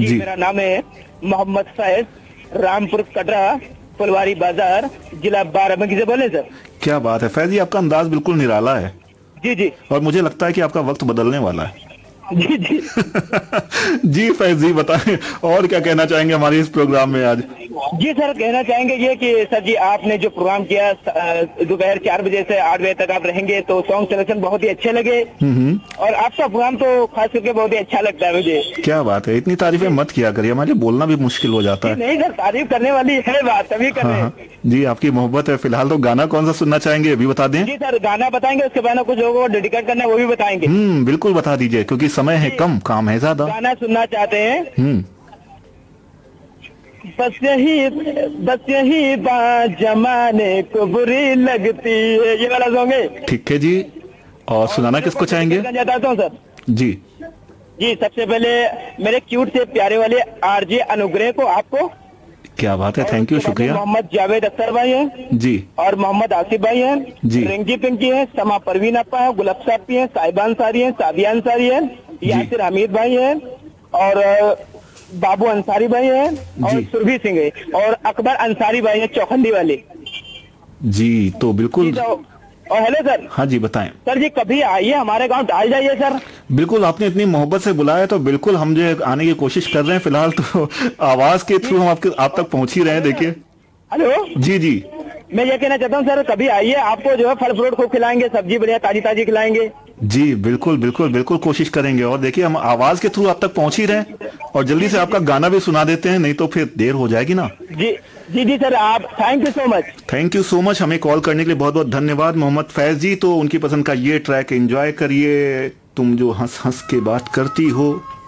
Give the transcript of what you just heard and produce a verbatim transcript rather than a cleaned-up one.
जी, जी मेरा नाम है मोहम्मद फैज, रामपुर कटरा, फुलवारी बाजार, जिला बाराबंकी से बोले सर। क्या बात है फैज जी, आपका अंदाज बिल्कुल निराला है जी जी और मुझे लगता है कि आपका वक्त बदलने वाला है। जी जी जी फैज जी बताएं और क्या कहना चाहेंगे हमारे इस प्रोग्राम में आज। जी सर, कहना चाहेंगे ये कि सर जी आपने जो प्रोग्राम किया अ, दोपहर चार बजे से आठ बजे तक आप रहेंगे, तो सॉन्ग सिलेक्शन बहुत ही अच्छे लगे और आपका प्रोग्राम तो खास करके बहुत ही अच्छा लगता है मुझे। क्या बात है, इतनी तारीफें मत किया करिए, हमारे लिए बोलना भी मुश्किल हो जाता है। नहीं सर, तारीफ करने वाली है बात, तभी कर हाँ रहे हाँ हैं। जी, आपकी मोहब्बत है। फिलहाल तो गाना कौन सा सुनना चाहेंगे अभी बता दें। जी सर, गाना बताएंगे, उसके बाद कुछ लोगों को डेडिकेट करना है वो भी बताएंगे। हम्म बिल्कुल बता दीजिए क्योंकि समय है कम, काम है ज्यादा। गाना सुनना चाहते हैं, हम्म बस यही बस यही बात जमाने को बुरी लगती है, ये वाला सॉन्ग है। ठीक है जी, और सुनाना किसको चाहेंगे। चाहता हूँ सर जी जी, सबसे पहले मेरे क्यूट से प्यारे वाले आरजे अनुग्रह को, आपको। क्या बात है, थैंक यू, शुक्रिया। मोहम्मद जावेद अख्तर भाई हैं जी और मोहम्मद आसिफ भाई हैं जी। रिंकी पिंकी है, समा परवीन अपा है, गुलाब साहब है, साहिबा अंसारी है, सादिया अंसारी है, यासिर हमीद भाई है और अ, बाबू अंसारी भाई है और जी। सुरभि सिंह है और अकबर अंसारी भाई है, चौखंडी वाले। जी तो बिल्कुल। जी, तो और हेलो सर। हाँ जी बताएं। सर जी कभी आइए हमारे गांव, डाल जाइए सर। बिल्कुल, आपने इतनी मोहब्बत से बुलाया तो बिल्कुल हम जो है आने की कोशिश कर रहे हैं। फिलहाल तो आवाज के थ्रू हम आपके आप तक पहुंच ही रहे हैं। देखिए हेलो जी जी मैं ये कहना चाहता हूँ सर, कभी आइए, आपको जो है फल फ्रूट खूब खिलाएंगे, सब्जी बढ़िया ताजी ताजी खिलाएंगे। जी बिल्कुल बिल्कुल बिल्कुल कोशिश करेंगे। और देखिए हम आवाज के थ्रू आप तक पहुंच ही रहे हैं और जल्दी से आपका गाना भी सुना देते हैं, नहीं तो फिर देर हो जाएगी ना। जी जी जी सर, आप thank you so much. Thank you so much, हमें कॉल करने के लिए बहुत बहुत धन्यवाद मोहम्मद फैज जी। तो उनकी पसंद का ये ट्रैक एंजॉय करिए, तुम जो हंस हंस के बात करती हो।